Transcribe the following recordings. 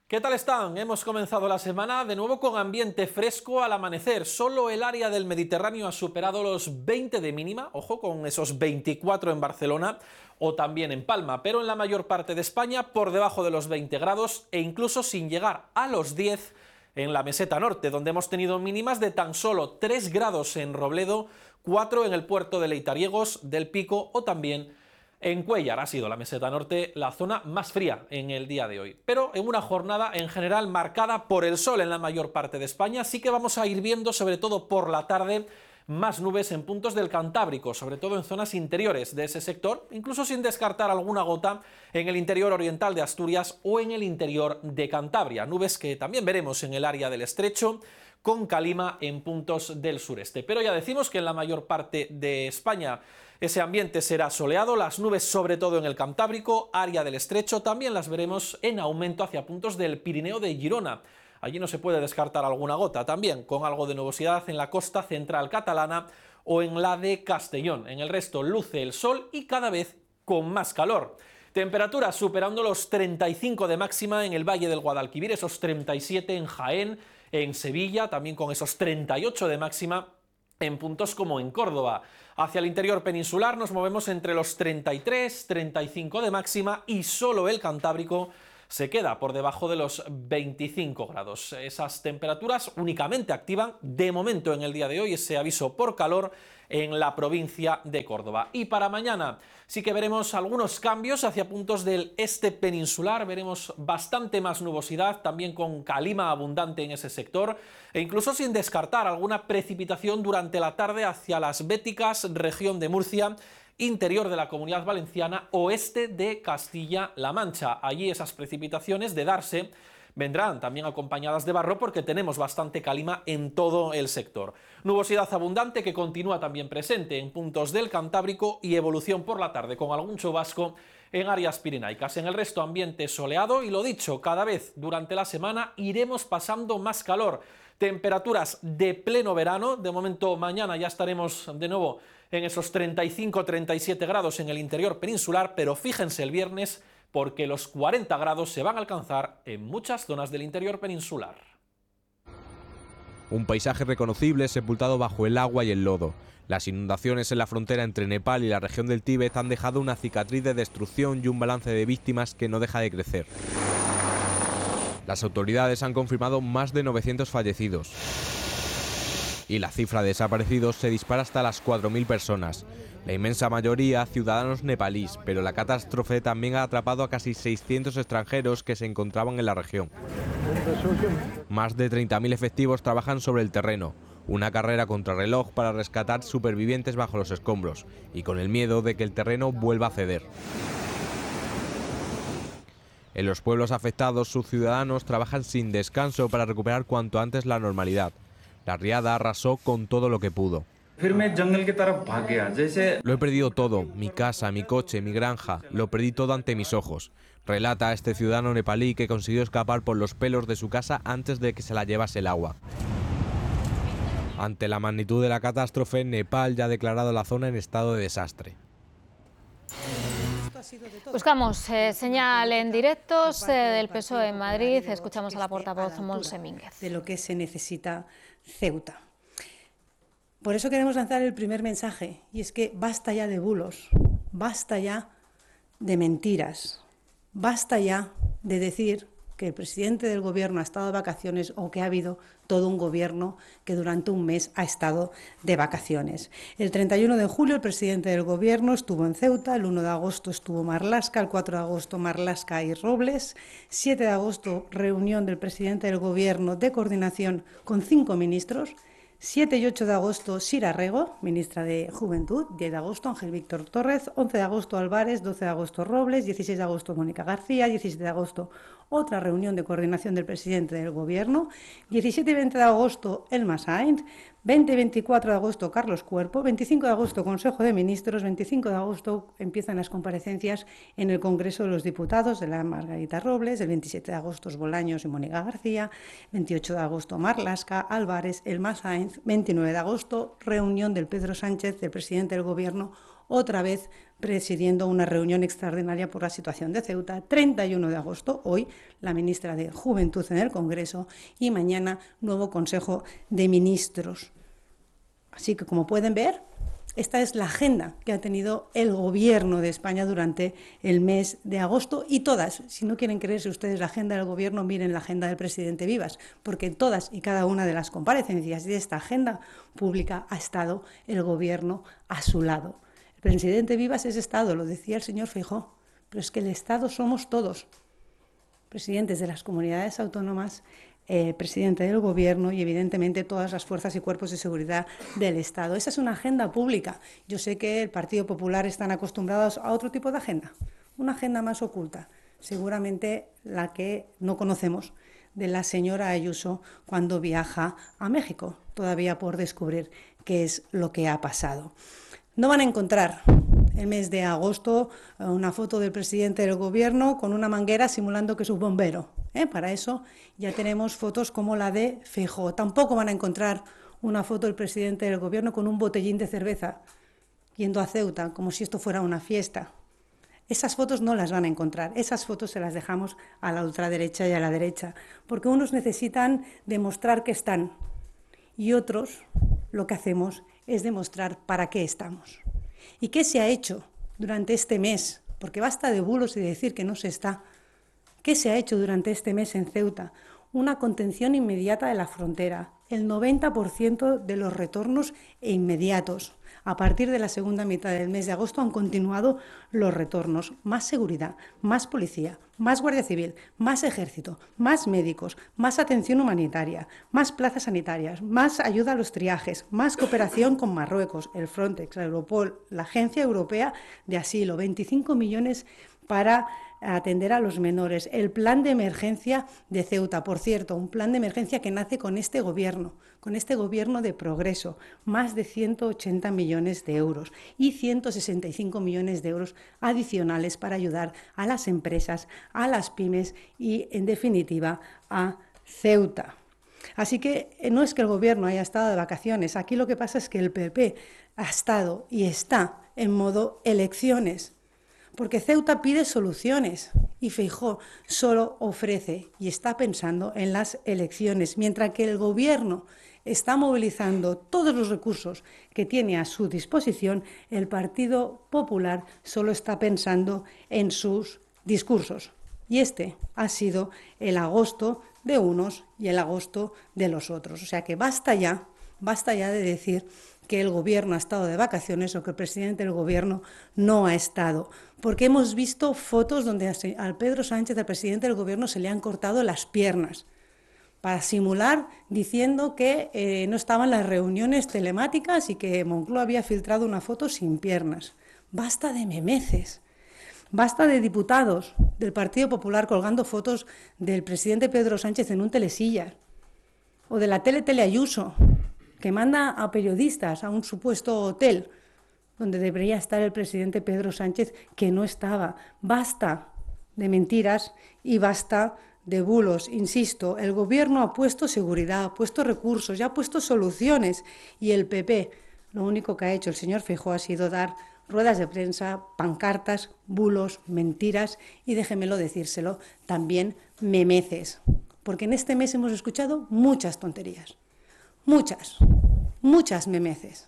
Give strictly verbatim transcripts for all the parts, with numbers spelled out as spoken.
¿Qué tal están? Hemos comenzado la semana de nuevo con ambiente fresco al amanecer. Solo el área del Mediterráneo ha superado los veinte de mínima, ojo, con esos veinticuatro en Barcelona o también en Palma, pero en la mayor parte de España por debajo de los veinte grados e incluso sin llegar a los diez en la meseta norte, donde hemos tenido mínimas de tan solo tres grados en Robledo, cuatro en el puerto de Leitariegos, del Pico o también en Cuéllar. Ha sido la meseta norte la zona más fría en el día de hoy, pero en una jornada en general marcada por el sol en la mayor parte de España. Sí que vamos a ir viendo, sobre todo por la tarde, más nubes en puntos del Cantábrico, sobre todo en zonas interiores de ese sector, incluso sin descartar alguna gota en el interior oriental de Asturias o en el interior de Cantabria. Nubes que también veremos en el área del Estrecho, con calima en puntos del sureste. Pero ya decimos que en la mayor parte de España ese ambiente será soleado, las nubes sobre todo en el Cantábrico, área del Estrecho, también las veremos en aumento hacia puntos del Pirineo de Girona. Allí no se puede descartar alguna gota, también con algo de nubosidad en la costa central catalana o en la de Castellón. En el resto luce el sol y cada vez con más calor. Temperaturas superando los treinta y cinco de máxima en el Valle del Guadalquivir, esos treinta y siete en Jaén, en Sevilla, también con esos treinta y ocho de máxima en puntos como en Córdoba. Hacia el interior peninsular nos movemos entre los treinta y tres, treinta y cinco de máxima y solo el Cantábrico se queda por debajo de los veinticinco grados. Esas temperaturas únicamente activan de momento en el día de hoy ese aviso por calor en la provincia de Córdoba. Y para mañana sí que veremos algunos cambios hacia puntos del este peninsular, veremos bastante más nubosidad, también con calima abundante en ese sector, e incluso sin descartar alguna precipitación durante la tarde hacia las Béticas, región de Murcia, interior de la Comunidad Valenciana, oeste de Castilla-La Mancha. Allí esas precipitaciones, de darse, vendrán también acompañadas de barro porque tenemos bastante calima en todo el sector. Nubosidad abundante que continúa también presente en puntos del Cantábrico y evolución por la tarde con algún chubasco en áreas pirenaicas. En el resto ambiente soleado y lo dicho, cada vez durante la semana iremos pasando más calor. Temperaturas de pleno verano, de momento mañana ya estaremos de nuevo en esos treinta y cinco a treinta y siete grados en el interior peninsular, pero fíjense el viernes porque los cuarenta grados se van a alcanzar en muchas zonas del interior peninsular. Un paisaje reconocible sepultado bajo el agua y el lodo. Las inundaciones en la frontera entre Nepal y la región del Tíbet han dejado una cicatriz de destrucción y un balance de víctimas que no deja de crecer. Las autoridades han confirmado más de novecientos fallecidos y la cifra de desaparecidos se dispara hasta las cuatro mil personas. La inmensa mayoría ciudadanos nepalíes, pero la catástrofe también ha atrapado a casi seiscientos extranjeros que se encontraban en la región. Más de treinta mil efectivos trabajan sobre el terreno, una carrera contrarreloj para rescatar supervivientes bajo los escombros y con el miedo de que el terreno vuelva a ceder. En los pueblos afectados, sus ciudadanos trabajan sin descanso para recuperar cuanto antes la normalidad. La riada arrasó con todo lo que pudo. Lo he perdido todo, mi casa, mi coche, mi granja, lo perdí todo ante mis ojos, relata este ciudadano nepalí que consiguió escapar por los pelos de su casa antes de que se la llevase el agua. Ante la magnitud de la catástrofe, Nepal ya ha declarado la zona en estado de desastre. Buscamos eh, señal en directos eh, del P S O E en Madrid. Escuchamos a la portavoz Montse Mínguez. De lo que se necesita Ceuta. Por eso queremos lanzar el primer mensaje, y es que basta ya de bulos, basta ya de mentiras, basta ya de decir que el presidente del gobierno ha estado de vacaciones o que ha habido todo un gobierno que durante un mes ha estado de vacaciones. El treinta y uno de julio el presidente del gobierno estuvo en Ceuta, el uno de agosto estuvo Marlaska, el cuatro de agosto Marlaska y Robles, siete de agosto reunión del presidente del gobierno de coordinación con cinco ministros, siete y ocho de agosto Sira Rego, ministra de Juventud, diez de agosto Ángel Víctor Torres, once de agosto Álvarez, doce de agosto Robles, dieciséis de agosto Mónica García, diecisiete de agosto otra reunión de coordinación del presidente del gobierno, diecisiete y veinte de agosto Elma Sainz, veinte y veinticuatro de agosto Carlos Cuerpo, veinticinco de agosto Consejo de Ministros, veinticinco de agosto empiezan las comparecencias en el Congreso de los Diputados de la Margarita Robles, el veintisiete de agosto Bolaños y Mónica García, veintiocho de agosto Marlaska, Álvarez, Elma Sainz, veintinueve de agosto reunión del Pedro Sánchez, del presidente del gobierno, otra vez presidiendo una reunión extraordinaria por la situación de Ceuta. treinta y uno de agosto, hoy, la ministra de Juventud en el Congreso y mañana nuevo Consejo de Ministros. Así que, como pueden ver, esta es la agenda que ha tenido el Gobierno de España durante el mes de agosto y todas, si no quieren creerse ustedes la agenda del Gobierno, miren la agenda del presidente Vivas, porque en todas y cada una de las comparecencias de esta agenda pública ha estado el Gobierno a su lado. El presidente Vivas es Estado, lo decía el señor Feijóo, pero es que el Estado somos todos, presidentes de las comunidades autónomas, Eh, presidente del Gobierno y, evidentemente, todas las fuerzas y cuerpos de seguridad del Estado. Esa es una agenda pública. Yo sé que el Partido Popular están acostumbrados a otro tipo de agenda, una agenda más oculta, seguramente la que no conocemos, de la señora Ayuso cuando viaja a México, todavía por descubrir qué es lo que ha pasado. No van a encontrar el mes de agosto una foto del presidente del Gobierno con una manguera simulando que es un bombero. ¿Eh? Para eso ya tenemos fotos como la de Feijóo. Tampoco van a encontrar una foto del presidente del Gobierno con un botellín de cerveza yendo a Ceuta, como si esto fuera una fiesta. Esas fotos no las van a encontrar. Esas fotos se las dejamos a la ultraderecha y a la derecha, porque unos necesitan demostrar que están y otros lo que hacemos es demostrar para qué estamos. ¿Y qué se ha hecho durante este mes? Porque basta de bulos y de decir que no se está. ¿Qué se ha hecho durante este mes en Ceuta? Una contención inmediata de la frontera, el noventa por ciento de los retornos inmediatos. A partir de la segunda mitad del mes de agosto han continuado los retornos. Más seguridad, más policía, más guardia civil, más ejército, más médicos, más atención humanitaria, más plazas sanitarias, más ayuda a los triajes, más cooperación con Marruecos, el Frontex, la Europol, la Agencia Europea de Asilo, veinticinco millones para atender a los menores, el plan de emergencia de Ceuta, por cierto, un plan de emergencia que nace con este gobierno, con este gobierno de progreso, más de ciento ochenta millones de euros y ciento sesenta y cinco millones de euros adicionales para ayudar a las empresas, a las pymes y, en definitiva, a Ceuta. Así que no es que el gobierno haya estado de vacaciones, aquí lo que pasa es que el P P ha estado y está en modo elecciones, porque Ceuta pide soluciones y Feijóo solo ofrece y está pensando en las elecciones, mientras que el Gobierno está movilizando todos los recursos que tiene a su disposición, el Partido Popular solo está pensando en sus discursos. Y este ha sido el agosto de unos y el agosto de los otros. O sea que basta ya, basta ya de decir que el Gobierno ha estado de vacaciones o que el presidente del Gobierno no ha estado. Porque hemos visto fotos donde al Pedro Sánchez, al presidente del Gobierno, se le han cortado las piernas para simular diciendo que eh, no estaban las reuniones telemáticas y que Moncloa había filtrado una foto sin piernas. Basta de memeces. Basta de diputados del Partido Popular colgando fotos del presidente Pedro Sánchez en un telesillas o de la tele Tele Ayuso, que manda a periodistas a un supuesto hotel donde debería estar el presidente Pedro Sánchez, que no estaba. Basta de mentiras y basta de bulos. Insisto, el Gobierno ha puesto seguridad, ha puesto recursos, ya ha puesto soluciones y el P P, lo único que ha hecho el señor Feijóo ha sido dar ruedas de prensa, pancartas, bulos, mentiras y, déjemelo decírselo, también memeces. Porque en este mes hemos escuchado muchas tonterías. Muchas, muchas memeces.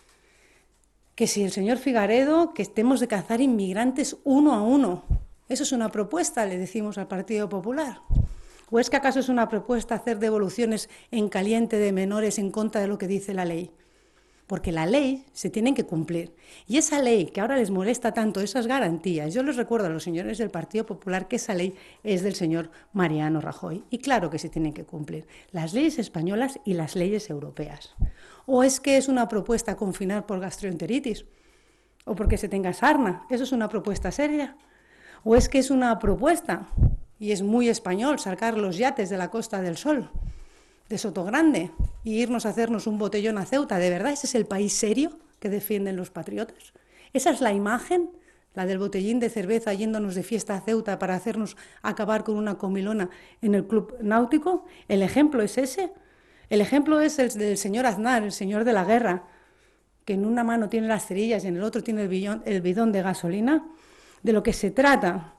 Que si el señor Figaredo, que estemos de cazar inmigrantes uno a uno, ¿eso es una propuesta?, le decimos al Partido Popular. ¿O es que acaso es una propuesta hacer devoluciones en caliente de menores en contra de lo que dice la ley? Porque la ley se tiene que cumplir. Y esa ley que ahora les molesta tanto, esas garantías, yo les recuerdo a los señores del Partido Popular que esa ley es del señor Mariano Rajoy. Y claro que se tienen que cumplir las leyes españolas y las leyes europeas. ¿O es que es una propuesta confinar por gastroenteritis? ¿O porque se tenga sarna? ¿Eso es una propuesta seria? ¿O es que es una propuesta, y es muy español, sacar los yates de la Costa del Sol, de Sotogrande, y irnos a hacernos un botellón a Ceuta? ¿De verdad ese es el país serio que defienden los patriotas? ¿Esa es la imagen, la del botellín de cerveza yéndonos de fiesta a Ceuta para hacernos acabar con una comilona en el club náutico? ¿El ejemplo es ese? El ejemplo es el del señor Aznar, el señor de la guerra, que en una mano tiene las cerillas y en el otro tiene el bidón, el bidón de gasolina. De lo que se trata,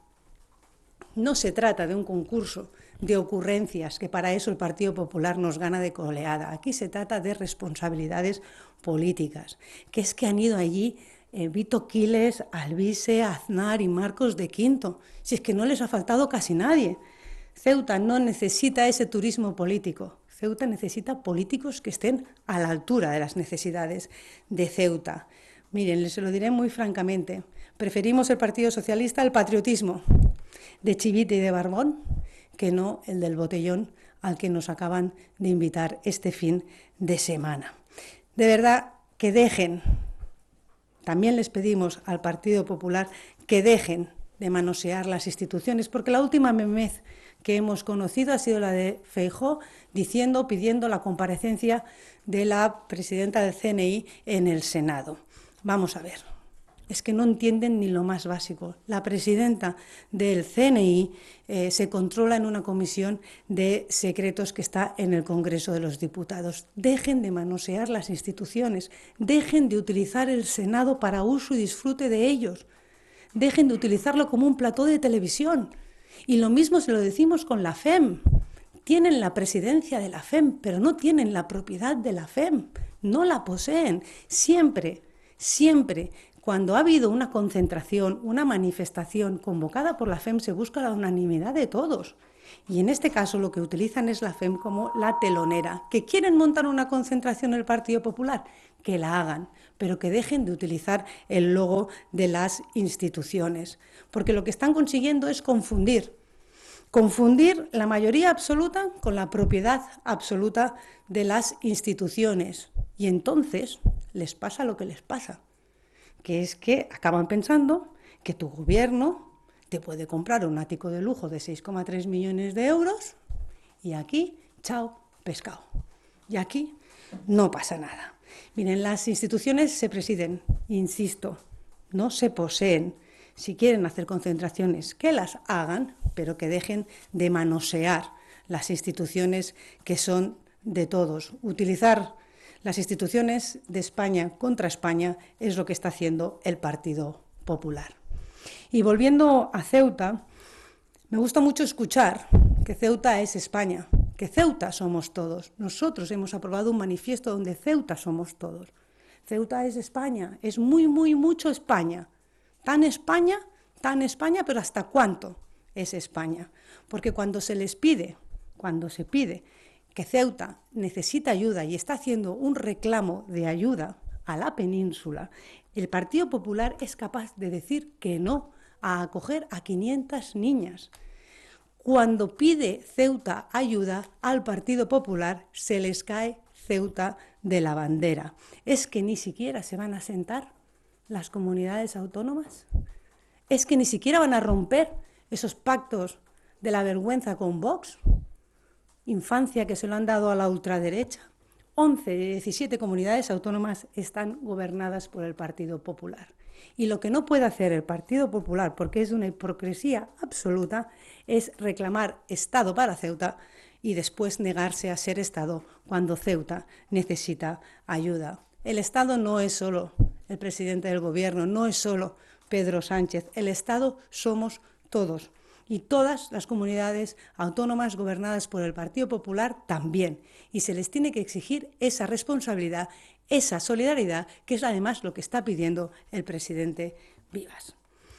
no se trata de un concurso de ocurrencias, que para eso el Partido Popular nos gana de coleada. Aquí se trata de responsabilidades políticas, que es que han ido allí eh, Vito Quiles, Alvise, Aznar y Marcos de Quinto. Si es que no les ha faltado casi nadie. Ceuta no necesita ese turismo político. Ceuta necesita políticos que estén a la altura de las necesidades de Ceuta. Miren, les lo diré muy francamente, preferimos el Partido Socialista al patriotismo de Chivite y de Barbón que no el del botellón al que nos acaban de invitar este fin de semana. De verdad, que dejen, también les pedimos al Partido Popular que dejen de manosear las instituciones, porque la última memez que hemos conocido ha sido la de Feijóo, diciendo, pidiendo la comparecencia de la presidenta del C N I en el Senado. Vamos a ver, es que no entienden ni lo más básico. La presidenta del C N I eh, se controla en una comisión de secretos que está en el Congreso de los Diputados. Dejen de manosear las instituciones, dejen de utilizar el Senado para uso y disfrute de ellos, dejen de utilizarlo como un plató de televisión. Y lo mismo se lo decimos con la F E M. Tienen la presidencia de la F E M, pero no tienen la propiedad de la F E M, no la poseen. Siempre, siempre, cuando ha habido una concentración, una manifestación convocada por la F E M, se busca la unanimidad de todos. Y en este caso lo que utilizan es la F E M como la telonera. ¿Que quieren montar una concentración en el Partido Popular? Que la hagan, pero que dejen de utilizar el logo de las instituciones. Porque lo que están consiguiendo es confundir. Confundir la mayoría absoluta con la propiedad absoluta de las instituciones. Y entonces les pasa lo que les pasa, que es que acaban pensando que tu gobierno te puede comprar un ático de lujo de seis coma tres millones de euros y aquí, chao, pescado. Y aquí no pasa nada. Miren, las instituciones se presiden, insisto, no se poseen. Si quieren hacer concentraciones, que las hagan, pero que dejen de manosear las instituciones que son de todos. Utilizar las instituciones de España contra España es lo que está haciendo el Partido Popular. Y volviendo a Ceuta, me gusta mucho escuchar que Ceuta es España, que Ceuta somos todos. Nosotros hemos aprobado un manifiesto donde Ceuta somos todos. Ceuta es España, es muy, muy, mucho España. Tan España, tan España, pero ¿hasta cuánto es España? Porque cuando se les pide, cuando se pide que Ceuta necesita ayuda y está haciendo un reclamo de ayuda a la península, el Partido Popular es capaz de decir que no a acoger a quinientas niñas. Cuando pide Ceuta ayuda al Partido Popular, se les cae Ceuta de la bandera. ¿Es que ni siquiera se van a sentar las comunidades autónomas? ¿Es que ni siquiera van a romper esos pactos de la vergüenza con Vox? Infancia que se lo han dado a la ultraderecha. once de diecisiete comunidades autónomas están gobernadas por el Partido Popular. Y lo que no puede hacer el Partido Popular, porque es una hipocresía absoluta, es reclamar Estado para Ceuta y después negarse a ser Estado cuando Ceuta necesita ayuda. El Estado no es solo el presidente del Gobierno, no es solo Pedro Sánchez. El Estado somos todos. Y todas las comunidades autónomas gobernadas por el Partido Popular también. Y se les tiene que exigir esa responsabilidad, esa solidaridad, que es además lo que está pidiendo el presidente Vivas.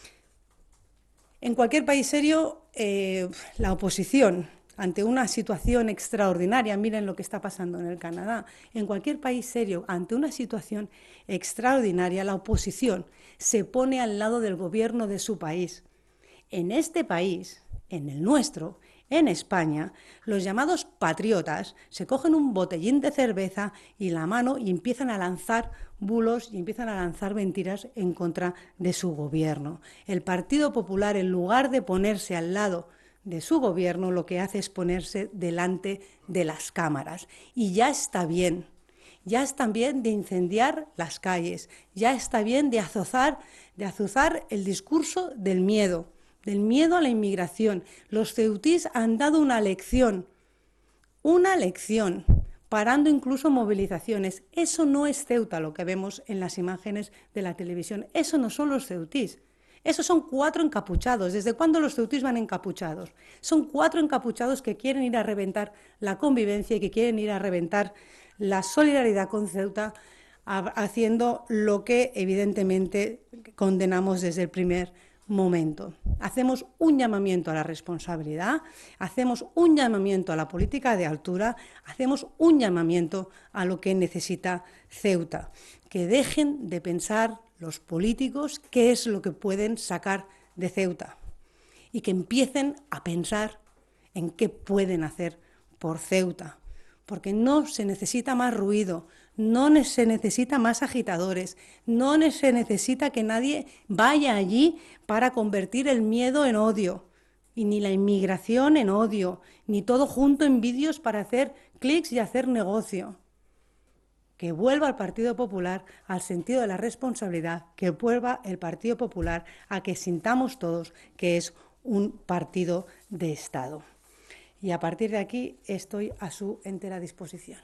En cualquier país serio, eh, la oposición, ante una situación extraordinaria, miren lo que está pasando en el Canadá, en cualquier país serio, ante una situación extraordinaria, la oposición se pone al lado del gobierno de su país. En este país, en el nuestro, en España, los llamados patriotas se cogen un botellín de cerveza y la mano y empiezan a lanzar bulos y empiezan a lanzar mentiras en contra de su gobierno. El Partido Popular, en lugar de ponerse al lado de su gobierno, lo que hace es ponerse delante de las cámaras. Y ya está bien, ya está bien de incendiar las calles, ya está bien de azuzar, de azuzar el discurso del miedo. del miedo a la inmigración. Los ceutís han dado una lección, una lección parando incluso movilizaciones. Eso no es Ceuta, lo que vemos en las imágenes de la televisión. Eso no son los ceutís. Esos son cuatro encapuchados. ¿Desde cuándo los ceutís van encapuchados? Son cuatro encapuchados que quieren ir a reventar la convivencia y que quieren ir a reventar la solidaridad con Ceuta, haciendo lo que evidentemente condenamos desde el primer momento. Hacemos un llamamiento a la responsabilidad, hacemos un llamamiento a la política de altura, hacemos un llamamiento a lo que necesita Ceuta. Que dejen de pensar los políticos qué es lo que pueden sacar de Ceuta y que empiecen a pensar en qué pueden hacer por Ceuta, porque no se necesita más ruido, no se necesita más agitadores, no se necesita que nadie vaya allí para convertir el miedo en odio, y ni la inmigración en odio, ni todo junto en vídeos para hacer clics y hacer negocio. Que vuelva el Partido Popular al sentido de la responsabilidad, que vuelva el Partido Popular a que sintamos todos que es un partido de Estado. Y a partir de aquí estoy a su entera disposición.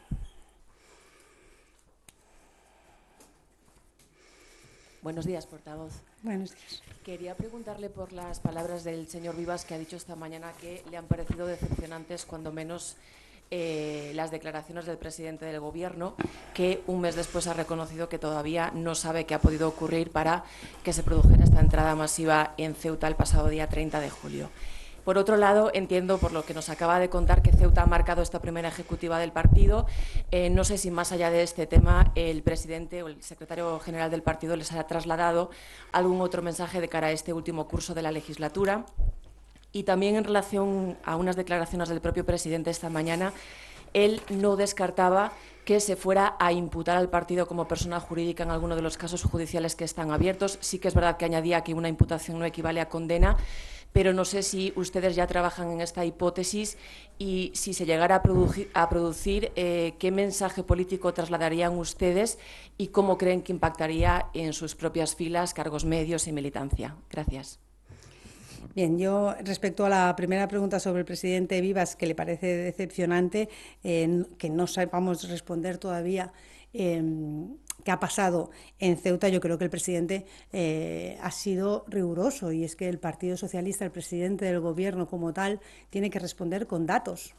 Buenos días, portavoz. Buenos días. Quería preguntarle por las palabras del señor Vivas, que ha dicho esta mañana que le han parecido decepcionantes, cuando menos, Eh, las declaraciones del presidente del Gobierno, que un mes después ha reconocido que todavía no sabe qué ha podido ocurrir para que se produjera esta entrada masiva en Ceuta el pasado día treinta de julio. Por otro lado, entiendo, por lo que nos acaba de contar, que Ceuta ha marcado esta primera ejecutiva del partido. Eh, no sé si más allá de este tema el presidente o el secretario general del partido les ha trasladado algún otro mensaje de cara a este último curso de la legislatura. Y también en relación a unas declaraciones del propio presidente esta mañana, él no descartaba que se fuera a imputar al partido como persona jurídica en alguno de los casos judiciales que están abiertos. Sí que es verdad que añadía que una imputación no equivale a condena, pero no sé si ustedes ya trabajan en esta hipótesis y si se llegara a producir, a producir eh, qué mensaje político trasladarían ustedes y cómo creen que impactaría en sus propias filas, cargos medios y militancia. Gracias. Bien, yo respecto a la primera pregunta sobre el presidente Vivas, que le parece decepcionante, eh, que no sepamos responder todavía eh, qué ha pasado en Ceuta, yo creo que el presidente eh, ha sido riguroso, y es que el Partido Socialista, el presidente del Gobierno como tal, tiene que responder con datos.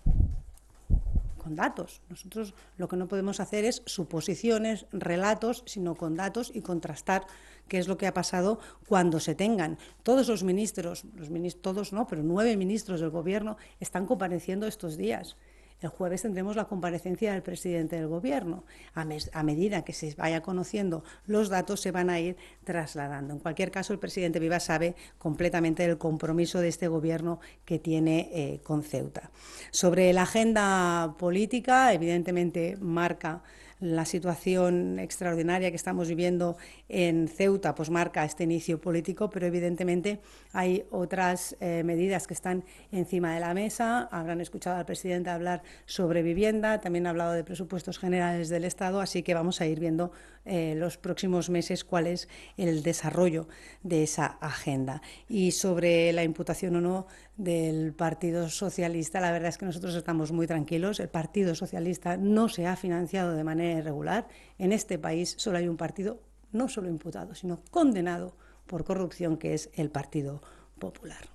Con datos. Nosotros lo que no podemos hacer es suposiciones, relatos, sino con datos y contrastar qué es lo que ha pasado cuando se tengan. Todos los ministros, los ministros todos no, pero nueve ministros del Gobierno están compareciendo estos días. El jueves tendremos la comparecencia del presidente del Gobierno. A, mes, a medida que se vaya conociendo los datos, se van a ir trasladando. En cualquier caso, el presidente Vivas sabe completamente el compromiso de este Gobierno que tiene eh, con Ceuta. Sobre la agenda política, evidentemente marca la situación extraordinaria que estamos viviendo en Ceuta, pues marca este inicio político, pero evidentemente hay otras eh, medidas que están encima de la mesa. Habrán escuchado al presidente hablar sobre vivienda, también ha hablado de presupuestos generales del Estado, así que vamos a ir viendo eh, los próximos meses cuál es el desarrollo de esa agenda. Y sobre la imputación o no del Partido Socialista, la verdad es que nosotros estamos muy tranquilos. El Partido Socialista no se ha financiado de manera irregular. En este país solo hay un partido, no solo imputado, sino condenado por corrupción, que es el Partido Popular.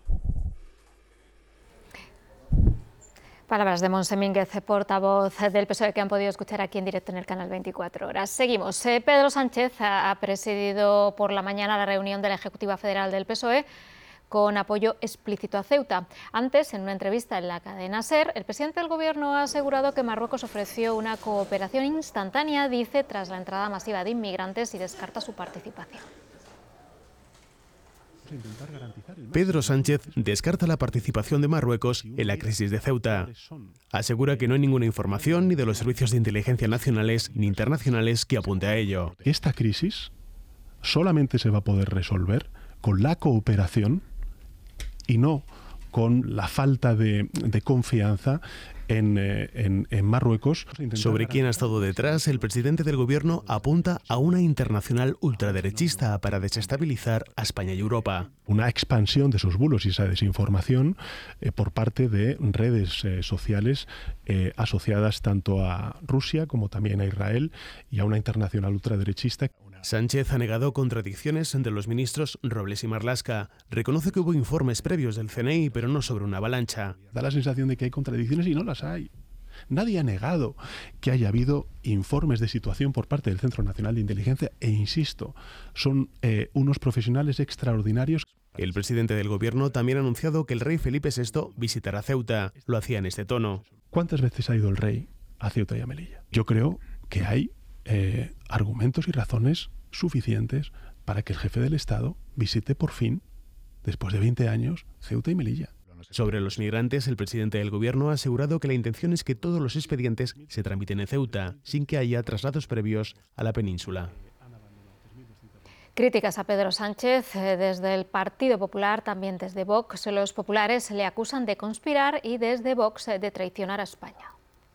Palabras de Montse Mínguez, portavoz del P S O E, que han podido escuchar aquí en directo en el canal veinticuatro horas. Seguimos. Eh, Pedro Sánchez ha presidido por la mañana la reunión de la Ejecutiva Federal del P S O E con apoyo explícito a Ceuta. Antes, en una entrevista en la cadena SER, el presidente del Gobierno ha asegurado que Marruecos ofreció una cooperación instantánea, dice, tras la entrada masiva de inmigrantes, y descarta su participación. Pedro Sánchez descarta la participación de Marruecos en la crisis de Ceuta. Asegura que no hay ninguna información ni de los servicios de inteligencia nacionales ni internacionales que apunte a ello. Esta crisis solamente se va a poder resolver con la cooperación y no con la falta de, de confianza En, en, en Marruecos. Sobre quién ha estado detrás, el presidente del gobierno apunta a una internacional ultraderechista para desestabilizar a España y Europa. Una expansión de esos bulos y esa desinformación eh, por parte de redes eh, sociales eh, asociadas tanto a Rusia como también a Israel y a una internacional ultraderechista. Sánchez ha negado contradicciones entre los ministros Robles y Marlaska. Reconoce que hubo informes previos del C N I, pero no sobre una avalancha. Da la sensación de que hay contradicciones y no las hay. Nadie ha negado que haya habido informes de situación por parte del Centro Nacional de Inteligencia e, insisto, son eh, unos profesionales extraordinarios. El presidente del gobierno también ha anunciado que el rey Felipe sexto visitará Ceuta. Lo hacía en este tono. ¿Cuántas veces ha ido el rey a Ceuta y a Melilla? Yo creo que hay eh, argumentos y razones suficientes para que el jefe del Estado visite por fin, después de veinte años, Ceuta y Melilla. Sobre los migrantes, el presidente del gobierno ha asegurado que la intención es que todos los expedientes se tramiten en Ceuta, sin que haya traslados previos a la península. Críticas a Pedro Sánchez desde el Partido Popular, también desde Vox. Los populares le acusan de conspirar y desde Vox de traicionar a España.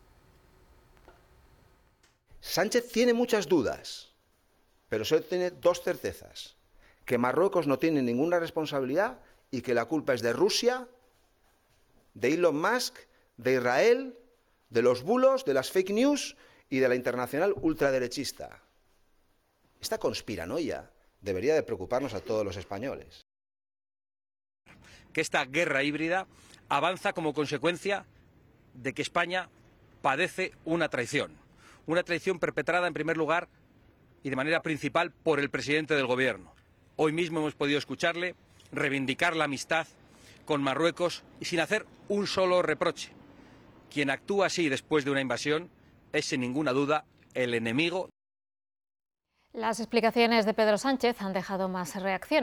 Sánchez tiene muchas dudas, pero solo tiene dos certezas: que Marruecos no tiene ninguna responsabilidad y que la culpa es de Rusia, de Elon Musk, de Israel, de los bulos, de las fake news y de la internacional ultraderechista. Esta conspiranoia debería de preocuparnos a todos los españoles. Que esta guerra híbrida avanza como consecuencia de que España padece una traición. Una traición perpetrada en primer lugar y de manera principal por el presidente del gobierno. Hoy mismo hemos podido escucharle reivindicar la amistad con Marruecos y sin hacer un solo reproche. Quien actúa así después de una invasión es sin ninguna duda el enemigo. Las explicaciones de Pedro Sánchez han dejado más reacciones.